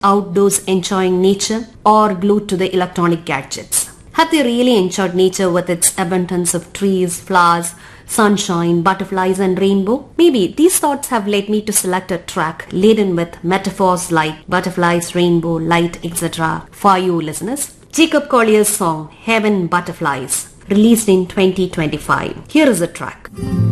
outdoors enjoying nature, or glued to the electronic gadgets? Have they really enjoyed nature with its abundance of trees, flowers, sunshine, butterflies and rainbow? Maybe these thoughts have led me to select a track laden with metaphors like butterflies, rainbow, light, etc. for you listeners. Jacob Collier's song Heaven Butterflies, released in 2025. Here is the track.